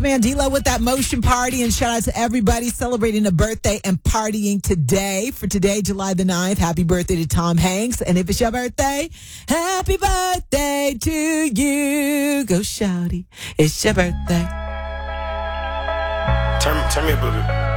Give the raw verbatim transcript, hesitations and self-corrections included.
Mandela with that motion party, and shout out to everybody celebrating a birthday and partying today. For today, July the ninth, happy birthday to Tom Hanks. And if it's your birthday, happy birthday to you. Go shouty, it's your birthday. Turn, turn me up a little bit.